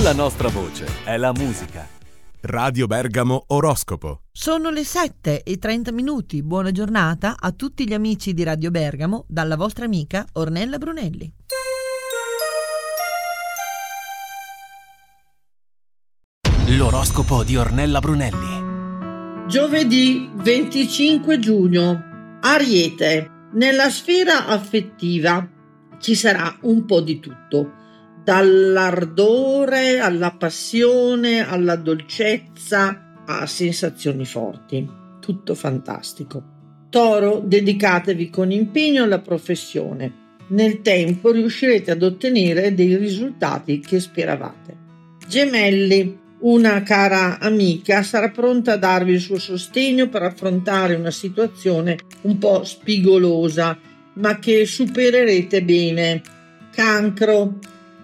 La nostra voce è la musica. Radio Bergamo Oroscopo. Sono le 7:30. Buona giornata a tutti gli amici di Radio Bergamo dalla vostra amica Ornella Brunelli. L'oroscopo di Ornella Brunelli. Giovedì 25 giugno. Ariete. Nella sfera affettiva ci sarà un po' di tutto. Dall'ardore alla passione, alla dolcezza, a sensazioni forti. Tutto fantastico. Toro, dedicatevi con impegno alla professione. Nel tempo riuscirete ad ottenere dei risultati che speravate. Gemelli, una cara amica sarà pronta a darvi il suo sostegno per affrontare una situazione un po' spigolosa, ma che supererete bene. Cancro,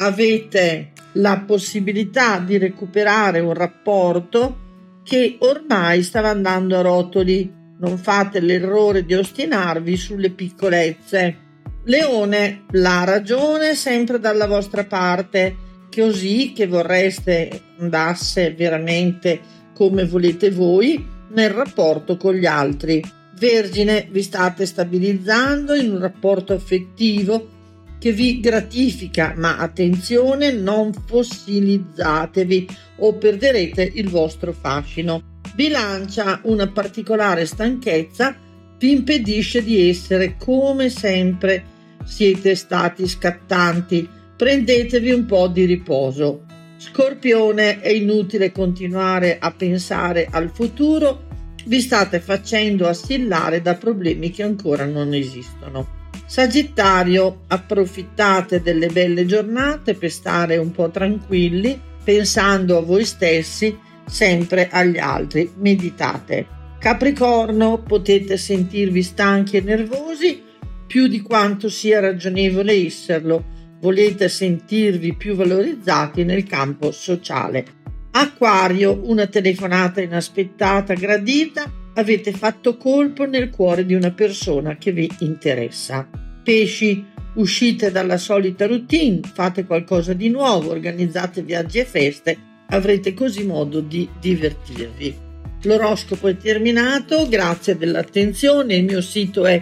avete la possibilità di recuperare un rapporto che ormai stava andando a rotoli. Non fate l'errore di ostinarvi sulle piccolezze. Leone, la ragione è sempre dalla vostra parte, così che vorreste andasse veramente come volete voi nel rapporto con gli altri. Vergine, vi state stabilizzando in un rapporto affettivo che vi gratifica, ma attenzione, non fossilizzatevi o perderete il vostro fascino. Bilancia, una particolare stanchezza vi impedisce di essere come sempre siete stati scattanti. Prendetevi un po' di riposo. Scorpione, è inutile continuare a pensare al futuro, vi state facendo assillare da problemi che ancora non esistono. Sagittario, approfittate delle belle giornate per stare un po' tranquilli, pensando a voi stessi, sempre agli altri. Meditate. Capricorno, potete sentirvi stanchi e nervosi più di quanto sia ragionevole esserlo. Volete sentirvi più valorizzati nel campo sociale. Acquario, una telefonata inaspettata gradita, avete fatto colpo nel cuore di una persona che vi interessa. Pesci, uscite dalla solita routine, fate qualcosa di nuovo, organizzate viaggi e feste, avrete così modo di divertirvi. L'oroscopo è terminato, grazie dell'attenzione, il mio sito è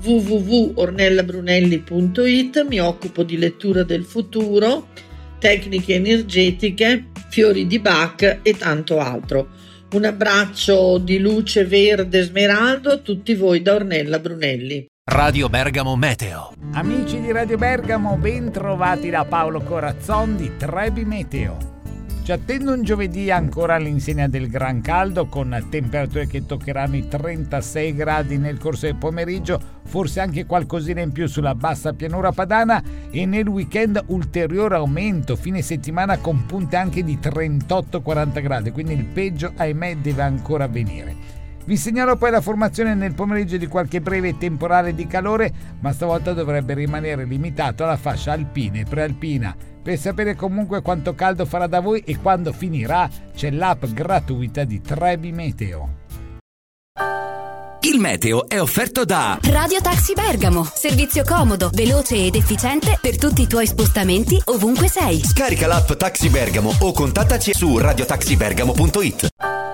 www.ornellabrunelli.it, mi occupo di lettura del futuro, tecniche energetiche, fiori di Bach e tanto altro. Un abbraccio di luce verde smeraldo a tutti voi da Ornella Brunelli. Radio Bergamo Meteo. Amici di Radio Bergamo, ben trovati da Paolo Corazzon di Trebi Meteo. Ci attende un giovedì ancora all'insegna del gran caldo, con temperature che toccheranno i 36 gradi nel corso del pomeriggio, forse anche qualcosina in più sulla bassa pianura padana, e nel weekend ulteriore aumento, fine settimana con punte anche di 38-40 gradi, quindi il peggio ahimè deve ancora venire. Vi segnalo poi la formazione nel pomeriggio di qualche breve temporale di calore, ma stavolta dovrebbe rimanere limitato alla fascia alpina e prealpina. Per sapere comunque quanto caldo farà da voi e quando finirà, c'è l'app gratuita di Trebi Meteo. Il meteo è offerto da Radio Taxi Bergamo, servizio comodo, veloce ed efficiente per tutti i tuoi spostamenti ovunque sei. Scarica l'app Taxi Bergamo o contattaci su radiotaxibergamo.it.